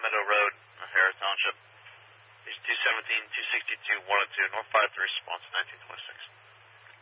Meadow Road, Harris Township. He's 217, 262, 102, North 53, response 1926.